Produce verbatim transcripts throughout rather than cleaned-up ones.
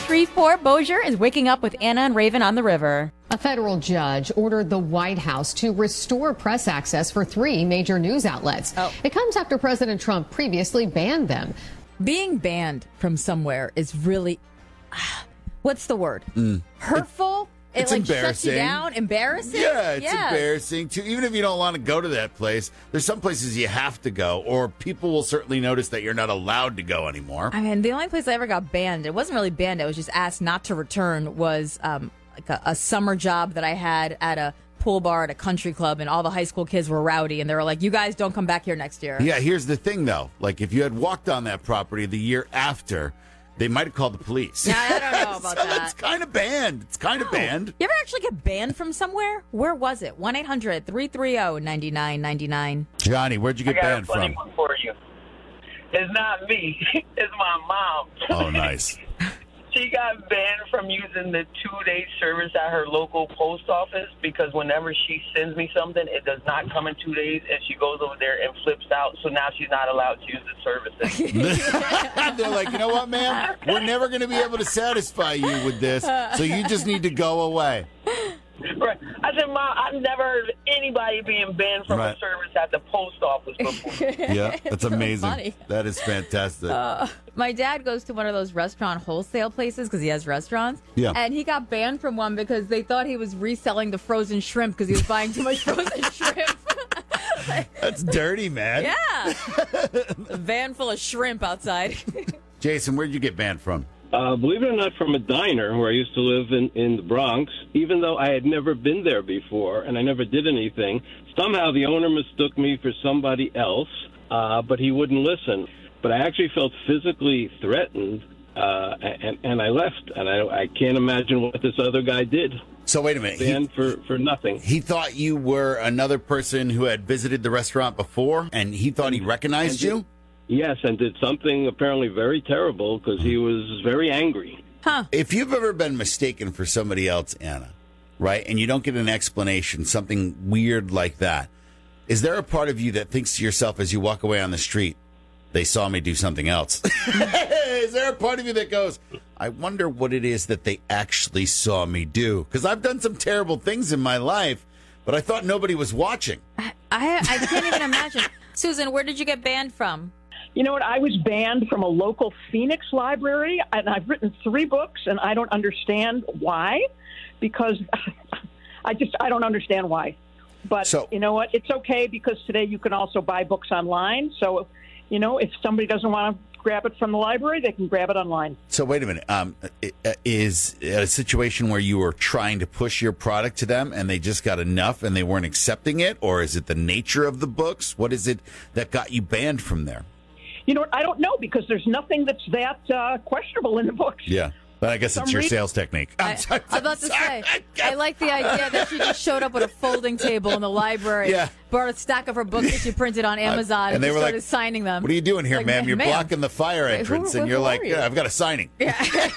Shreveport Bossier is waking up with Anna and Raven on the river. A federal judge ordered the White House to restore press access for three major news outlets. Oh. It comes after President Trump previously banned them. Being banned from somewhere is really, what's the word? Mm. Hurtful? It It's like embarrassing. shuts you down? Embarrassing? Yeah, it's yeah. embarrassing too. Even if you don't want to go to that place, there's some places you have to go, or people will certainly notice that you're not allowed to go anymore. I mean, the only place I ever got banned, it wasn't really banned, I was just asked not to return, was um, like a, a summer job that I had at a pool bar at a country club, and all the high school kids were rowdy, and they were like, you guys don't come back here next year. Yeah, here's the thing, though. Like, if you had walked on that property the year after, they might have called the police. Yeah, I don't know about so that. It's kind of banned. It's kind of banned. You ever actually get banned from somewhere? Where was it? one eight hundred three three zero nine nine nine nine. Johnny, where'd you get I got banned a funny from? one for you. It's not me. It's my mom. Oh, nice. She got banned from using the two-day service at her local post office because whenever she sends me something, it does not come in two days, and she goes over there and flips out. So now she's not allowed to use the services. They're like, you know what, man? We're never going to be able to satisfy you with this, so you just need to go away. Right. I said, Mom, I've never heard of anybody being banned from Right. a service at the post office before. Yeah, that's amazing. funny. That is fantastic. Uh, my dad goes to one of those restaurant wholesale places because he has restaurants. Yeah. And he got banned from one because they thought he was reselling the frozen shrimp because he was buying too much frozen shrimp. That's dirty, man. Yeah. A van full of shrimp outside. Jason, where'd you get banned from? Uh, believe it or not, from a diner where I used to live in, in the Bronx, even though I had never been there before and I never did anything, somehow the owner mistook me for somebody else, uh, but he wouldn't listen. But I actually felt physically threatened, uh, and, and I left. And I, I can't imagine what this other guy did. So wait a minute. Banned for, for nothing. He thought you were another person who had visited the restaurant before, and he thought he recognized and you? Yes, and did something apparently very terrible because he was very angry. Huh. If you've ever been mistaken for somebody else, Anna, right, and you don't get an explanation, something weird like that, is there a part of you that thinks to yourself as you walk away on the street, they saw me do something else? Is there a part of you that goes, I wonder what it is that they actually saw me do? Because I've done some terrible things in my life, but I thought nobody was watching. I, I can't even imagine. Susan, where did you get banned from? You know what? I was banned from a local Phoenix library, and I've written three books, and I don't understand why, because I just I don't understand why. But So- you know what? It's okay because today you can also buy books online. So, you know, if somebody doesn't want to grab it from the library, they can grab it online. So wait a minute. Um, is it a situation where you were trying to push your product to them and they just got enough and they weren't accepting it? Or is it the nature of the books? What is it that got you banned from there? You know what? I don't know because there's nothing that's that uh, questionable in the books. Yeah. But I guess it's Some your re- sales technique. I, I'm sorry, I was about to sorry. say, I like the idea that she just showed up with a folding table in the library, Yeah. brought a stack of her books that she printed on Amazon, and and, they just were started like, signing them. What are you doing here, Like, ma'am? You're ma'am. blocking the fire Wait, who- entrance. who- and you're who like, are you? yeah, I've got a signing. Yeah.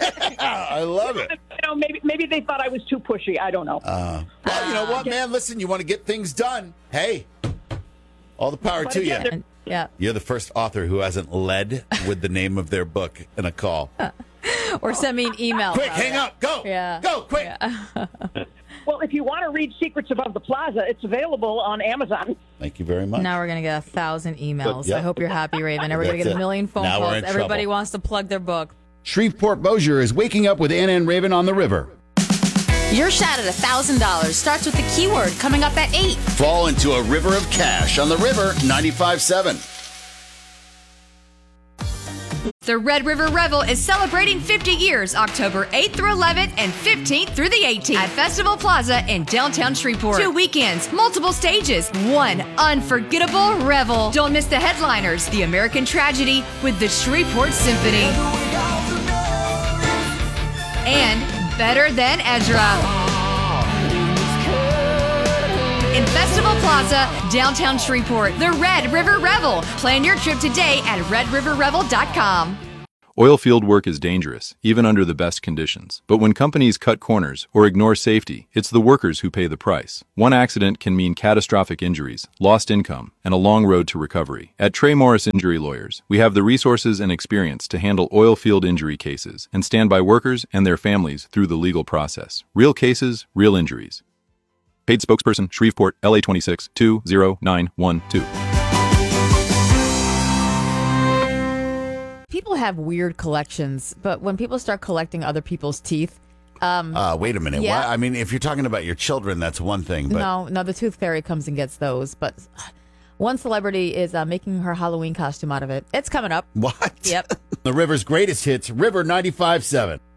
I love it. You know, maybe maybe they thought I was too pushy. I don't know. Uh, well, you know what, man? Listen, you want to get things done. Hey, all the power But to again, you. they're- Yeah. You're the first author who hasn't led with the name of their book in a call. Or send me an email. Quick, about hang it. up. Go. Yeah. Go, quick. Yeah. Well, if you want to read Secrets Above the Plaza, it's available on Amazon. Thank you very much. Now we're going to get a thousand emails. Yep. I hope you're happy, Raven. Now we're going to That's get a it. million phone Now we're calls. in Everybody trouble. wants to plug their book. Shreveport Bossier is waking up with Anna and Raven on the river. Your shot at a thousand dollars starts with the keyword coming up at eight. Fall into a river of cash on the river ninety-five point seven. The Red River Revel is celebrating fifty years, October eighth through eleventh and fifteenth through the eighteenth at Festival Plaza in downtown Shreveport. Two weekends, multiple stages, one unforgettable revel. Don't miss the headliners, The American Tragedy with the Shreveport Symphony. And Better Than Ezra. In Festival Plaza, downtown Shreveport, the Red River Revel. Plan your trip today at red river revel dot com. Oilfield work is dangerous, even under the best conditions. But when companies cut corners or ignore safety, it's the workers who pay the price. One accident can mean catastrophic injuries, lost income, and a long road to recovery. At Trey Morris Injury Lawyers, we have the resources and experience to handle oilfield injury cases and stand by workers and their families through the legal process. Real cases, real injuries. Paid spokesperson, Shreveport, L A twenty-six two zero nine one two. People have weird collections, but when people start collecting other people's teeth, um, Uh, wait a minute. yeah. Why? I mean, if you're talking about your children, that's one thing. But no, no, the tooth fairy comes and gets those. But one celebrity is uh, making her Halloween costume out of it. It's coming up. What? Yep. The River's greatest hits, River ninety-five point seven.